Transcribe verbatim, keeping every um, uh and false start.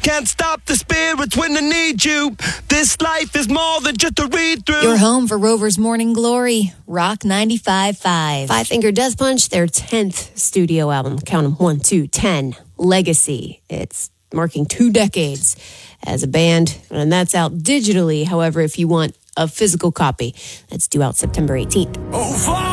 can't stop the spirits when they need you. This life is more than just a read-through. Your home for Rover's Morning Glory, Rock ninety-five point five. Five Finger Death Punch, their tenth studio album. Count them, one, two, ten. Legacy. It's marking two decades as a band, and that's out digitally. However, if you want a physical copy, that's due out September eighteenth. Oh,